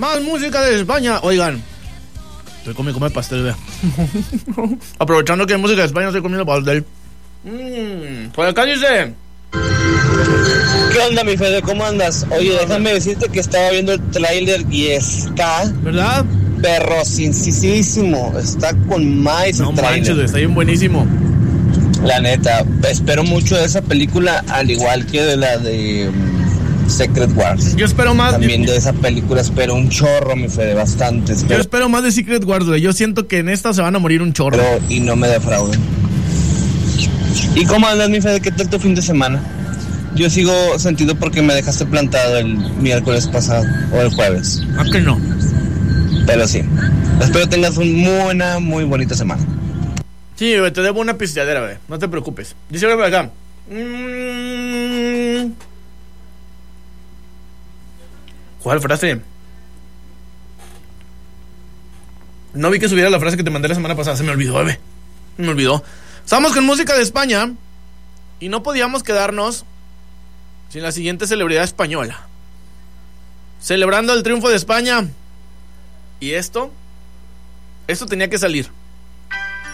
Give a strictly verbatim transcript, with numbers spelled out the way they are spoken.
Más música de España. Oigan, estoy comiendo come pastel, vea. Aprovechando que hay música de España, estoy comiendo pastel. Mmm, por acá dice... ¿Qué onda, mi Fede? ¿Cómo andas? Oye, déjame decirte que estaba viendo el tráiler y está... ¿Verdad? Perrosincísimo. Está con más no el tráiler. Manches, está bien buenísimo. La neta, espero mucho de esa película, al igual que de la de um, Secret Wars. Yo espero más. También yo, de esa película espero un chorro, mi Fede, bastante. Espero. Yo espero más de Secret Wars, güey. Yo siento que en esta se van a morir un chorro. Pero, y no me defrauden. ¿Y cómo andas, mi Fede? ¿Qué tal tu fin de semana? Yo sigo sentido porque me dejaste plantado el miércoles pasado o el jueves. ¿A que no? Pero sí. Espero tengas una buena, muy bonita semana. Sí, güey, te debo una pisteadera, güey. No te preocupes. Dice por acá. Mm... ¿Cuál frase? No vi que subiera la frase que te mandé la semana pasada. Se me olvidó, bebé. Me olvidó. Estamos con música de España y no podíamos quedarnos sin la siguiente celebridad española. Celebrando el triunfo de España. Y esto, esto tenía que salir.